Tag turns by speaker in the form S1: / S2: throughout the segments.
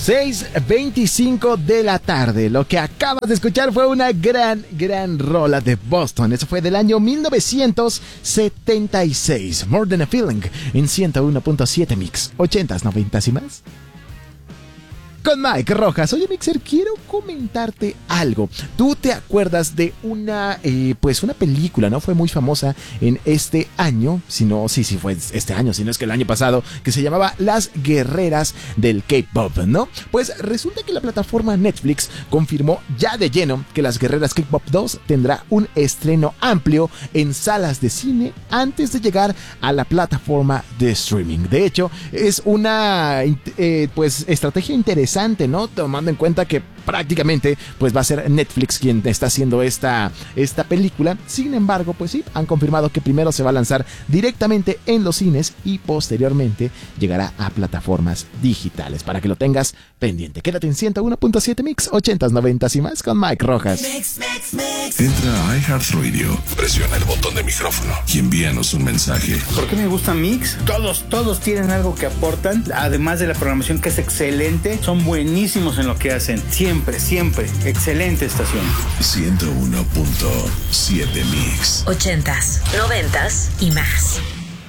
S1: 6:25 de la tarde. Lo que acabas de escuchar fue una gran rola de Boston. Eso fue del año 1976. More Than a Feeling en 101.7 Mix. 80s, 90s y más. Con Mike Rojas. Oye, Mixer, quiero comentarte algo. ¿Tú te acuerdas de una película, no fue muy famosa en este año? Sí fue este año, si no es que el año pasado, que se llamaba Las Guerreras del K-Pop, ¿no? Pues resulta que la plataforma Netflix confirmó ya de lleno que Las Guerreras K-Pop 2 tendrá un estreno amplio en salas de cine antes de llegar a la plataforma de streaming. De hecho, es una estrategia interesante, ¿no? Tomando en cuenta que prácticamente pues va a ser Netflix quien está haciendo esta película. Sin embargo, pues sí, han confirmado que primero se va a lanzar directamente en los cines y posteriormente llegará a plataformas digitales, para que lo tengas pendiente. Quédate en 101.7 Mix, 80s, 90s y más con Mike Rojas.
S2: Mix. Entra a iHeartRadio, presiona el botón de micrófono y envíanos un mensaje.
S3: ¿Por qué me gusta Mix? Todos tienen algo que aportan, además de la programación que es excelente. Son buenísimos en lo que hacen. Siempre. Excelente estación.
S2: 101.7 Mix.
S4: 80s, 90s y más.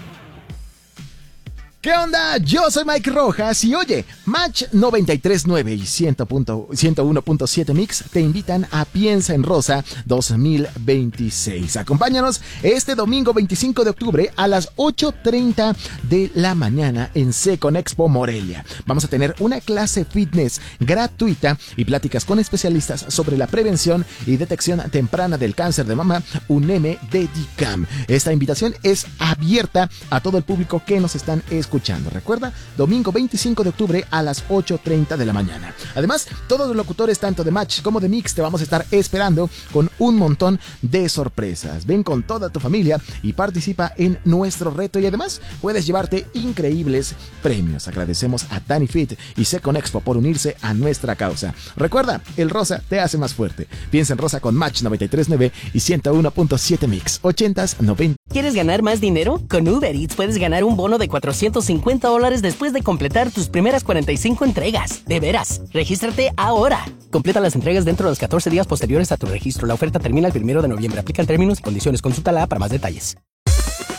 S1: ¿Qué onda? Yo soy Mike Rojas y oye, Match 93.9 y 101.7 Mix te invitan a Piensa en Rosa 2026. Acompáñanos este domingo 25 de octubre a las 8:30 de la mañana en Secon Expo Morelia. Vamos a tener una clase fitness gratuita y pláticas con especialistas sobre la prevención y detección temprana del cáncer de mama, UNEM de DICAM. Esta invitación es abierta a todo el público que nos están escuchando. Recuerda, domingo 25 de octubre a las 8:30 de la mañana. Además, todos los locutores tanto de Match como de Mix te vamos a estar esperando con un montón de sorpresas. Ven con toda tu familia y participa en nuestro reto y además puedes llevarte increíbles premios. Agradecemos a Danny Fit y Secon Expo por unirse a nuestra causa. Recuerda, el rosa te hace más fuerte. Piensa en Rosa con Match 93.9 y 101.7 Mix, 80s, 90.
S5: ¿Quieres ganar más dinero? Con Uber Eats puedes ganar un bono de $450 después de completar tus primeras 45 entregas. De veras, regístrate ahora. Completa las entregas dentro de los 14 días posteriores a tu registro. La oferta termina el 1 de noviembre. Aplican términos y condiciones. Consúltala para más detalles.